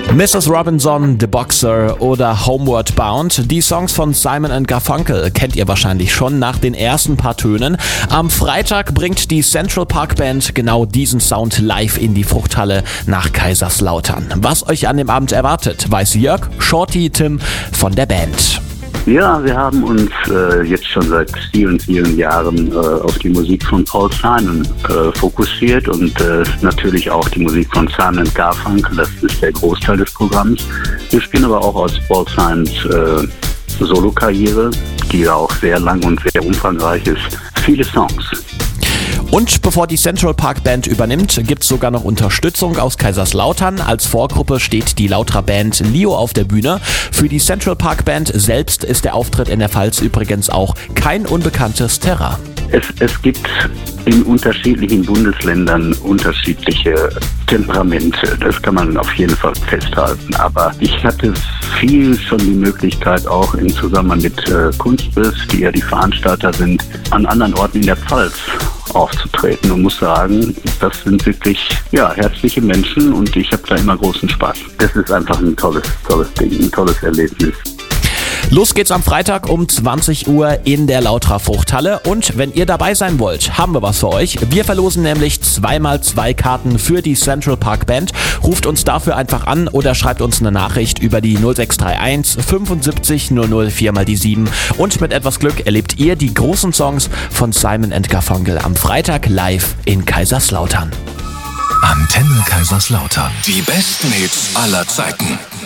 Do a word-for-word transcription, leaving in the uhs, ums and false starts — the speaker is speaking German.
Missus Robinson, The Boxer oder Homeward Bound. Die Songs von Simon and Garfunkel kennt ihr wahrscheinlich schon nach den ersten paar Tönen. Am Freitag bringt die Central Park Band genau diesen Sound live in die Fruchthalle nach Kaiserslautern. Was euch an dem Abend erwartet, weiß Jörg, Shorty, Tim von der Band. Ja, wir haben uns äh, jetzt schon seit vielen, vielen Jahren äh, auf die Musik von Paul Simon äh, fokussiert und äh, natürlich auch die Musik von Simon and Garfunkel, das ist der Großteil des Programms. Wir spielen aber auch aus Paul Simons äh, Solo-Karriere, die ja auch sehr lang und sehr umfangreich ist, viele Songs. Und bevor die Central Park Band übernimmt, gibt's sogar noch Unterstützung aus Kaiserslautern. Als Vorgruppe steht die Lauterer Band Lio auf der Bühne. Für die Central Park Band selbst ist der Auftritt in der Pfalz übrigens auch kein unbekanntes Terrain. Es, es gibt in unterschiedlichen Bundesländern unterschiedliche Temperamente. Das kann man auf jeden Fall festhalten. Aber ich hatte viel schon die Möglichkeit, auch im Zusammenhang mit äh, Kunstbiss, die ja die Veranstalter sind, an anderen Orten in der Pfalz aufzutreten und muss sagen, das sind wirklich ja, herzliche Menschen und ich habe da immer großen Spaß. Das ist einfach ein tolles, tolles Ding, ein tolles Erlebnis. Los geht's am Freitag um zwanzig Uhr in der Lauterer Fruchthalle und wenn ihr dabei sein wollt, haben wir was für euch. Wir verlosen nämlich zweimal zwei Karten für die Central Park Band. Ruft uns dafür einfach an oder schreibt uns eine Nachricht über die null sechs drei eins fünfundsiebzig null null vier mal die sieben und mit etwas Glück erlebt ihr die großen Songs von Simon and Garfunkel am Freitag live in Kaiserslautern. Antenne Kaiserslautern. Die besten Hits aller Zeiten.